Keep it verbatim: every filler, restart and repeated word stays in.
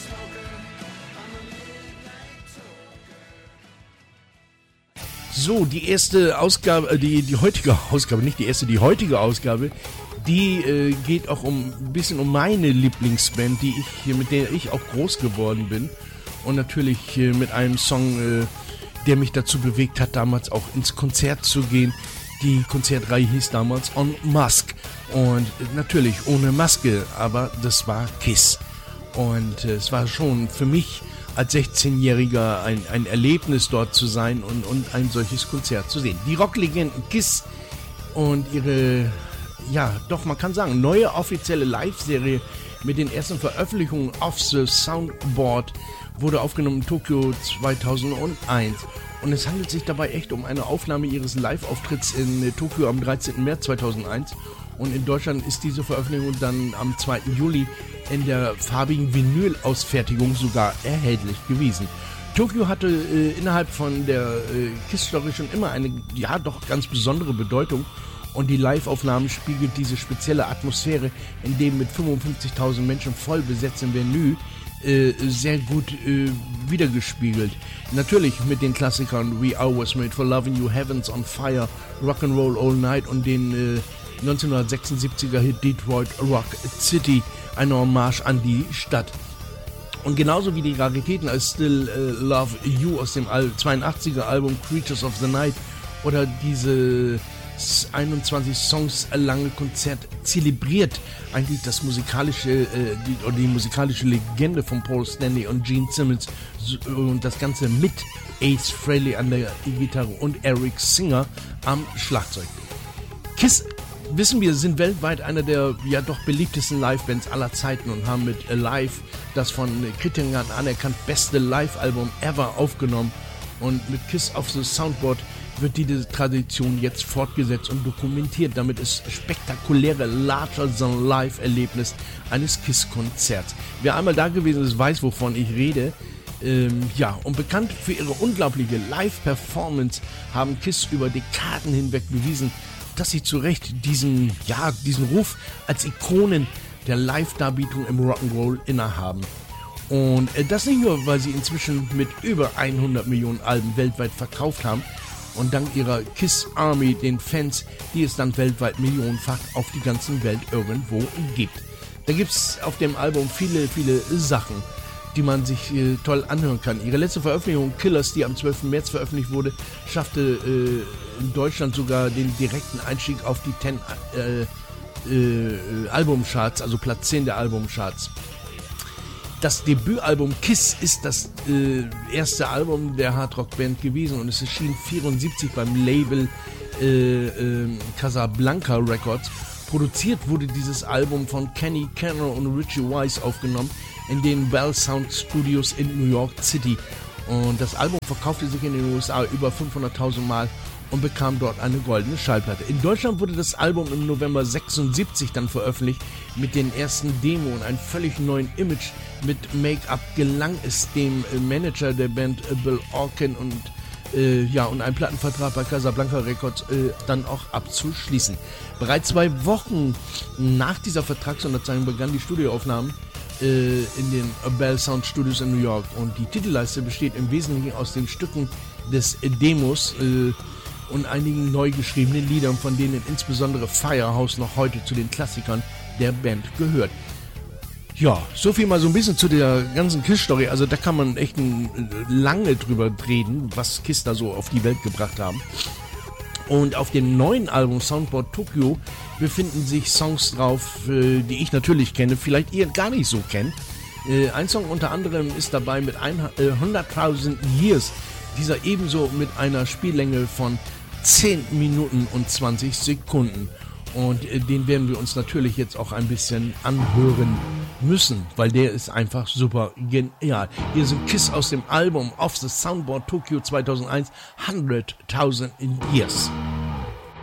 So, die erste Ausgabe, die, die heutige Ausgabe, nicht die erste, die heutige Ausgabe, die äh, geht auch um ein bisschen um meine Lieblingsband, die ich, mit der ich auch groß geworden bin. Und natürlich äh, mit einem Song, äh, der mich dazu bewegt hat, damals auch ins Konzert zu gehen. Die Konzertreihe hieß damals On Mask. Und äh, natürlich ohne Maske, aber das war Kiss. Und äh, es war schon für mich als sechzehnjähriger ein, ein Erlebnis, dort zu sein und, und ein solches Konzert zu sehen. Die Rocklegenden Kiss und ihre, ja, doch man kann sagen, neue offizielle Live-Serie mit den ersten Veröffentlichungen Off the Soundboard wurde aufgenommen in Tokio zweitausendeins. Und es handelt sich dabei echt um eine Aufnahme ihres Live-Auftritts in Tokio am dreizehnten März zweitausendeins. Und in Deutschland ist diese Veröffentlichung dann am zweiten Juli in der farbigen Vinyl-Ausfertigung sogar erhältlich gewesen. Tokio hatte äh, innerhalb von der äh, Kiss-Story schon immer eine, ja doch ganz besondere Bedeutung. Und die Live-Aufnahmen spiegelt diese spezielle Atmosphäre, in dem mit fünfundfünfzigtausend Menschen voll besetzten Venue äh, sehr gut äh, wiedergespiegelt. Natürlich mit den Klassikern We Are Was Made for Loving You, Heaven's on Fire, Rock'n'Roll All Night und den äh, neunzehnhundertsechsundsiebziger Hit Detroit Rock City, eine Hommage an die Stadt. Und genauso wie die Raritäten als Still uh, Love You aus dem Al- zweiundachtziger Album Creatures of the Night oder diese einundzwanzig Songs lange Konzert zelebriert eigentlich das musikalische äh, die, oder die musikalische Legende von Paul Stanley und Gene Simmons und das Ganze mit Ace Frehley an der E-Gitarre und Eric Singer am Schlagzeug. Kiss, wissen wir, sind weltweit einer der ja doch beliebtesten Live-Bands aller Zeiten und haben mit Alive das von Kritikern anerkannt beste Live-Album ever aufgenommen. Und mit Kiss of the Soundboard wird diese Tradition jetzt fortgesetzt und dokumentiert. Damit ist spektakuläre Larger-than-Life-Erlebnis eines Kiss-Konzerts. Wer einmal da gewesen ist, weiß, wovon ich rede. Ähm, ja, und bekannt für ihre unglaubliche Live-Performance haben Kiss über Dekaden hinweg bewiesen, dass sie zu Recht diesen, ja, diesen Ruf als Ikonen der Live-Darbietung im Rock'n'Roll innehaben. Und äh, das nicht nur, weil sie inzwischen mit über hundert Millionen Alben weltweit verkauft haben und dank ihrer Kiss Army, den Fans, die es dann weltweit millionenfach auf die ganze Welt irgendwo gibt. Da gibt es auf dem Album viele, viele Sachen, die man sich äh, toll anhören kann. Ihre letzte Veröffentlichung, Killers, die am zwölften März veröffentlicht wurde, schaffte äh, in Deutschland sogar den direkten Einstieg auf die zehn äh, äh, Albumcharts, also Platz zehn der Albumcharts. Das Debütalbum Kiss ist das äh, erste Album der Hardrock-Band gewesen und es erschien vierundsiebzig beim Label äh, äh, Casablanca Records. Produziert wurde dieses Album von Kenny Cannon und Richie Wise aufgenommen in den Bell Sound Studios in New York City. Und das Album verkaufte sich in den U S A über fünfhunderttausend Mal und bekam dort eine goldene Schallplatte. In Deutschland wurde das Album im November sechsundsiebzig dann veröffentlicht mit den ersten Demo und einem völlig neuen Image. Mit Make-up gelang es dem Manager der Band Bill Orkin und äh, ja, und einen Plattenvertrag bei Casablanca Records äh, dann auch abzuschließen. Bereits zwei Wochen nach dieser Vertragsunterzeichnung begannen die Studioaufnahmen äh, in den Bell Sound Studios in New York und die Titelleiste besteht im Wesentlichen aus den Stücken des Demos äh, und einigen neu geschriebenen Liedern, von denen insbesondere Firehouse noch heute zu den Klassikern der Band gehört. Ja, so viel mal so ein bisschen zu der ganzen Kiss-Story. Also da kann man echt ein, lange drüber reden, was Kiss da so auf die Welt gebracht haben. Und auf dem neuen Album Soundboard Tokyo befinden sich Songs drauf, die ich natürlich kenne, vielleicht ihr gar nicht so kennt. Ein Song unter anderem ist dabei mit hunderttausend Years, dieser ebenso mit einer Spiellänge von zehn Minuten und zwanzig Sekunden. Und äh, den werden wir uns natürlich jetzt auch ein bisschen anhören müssen, weil der ist einfach super genial. Hier sind Kiss aus dem Album Off the Soundboard Tokyo zweitausendeins, hunderttausend Years.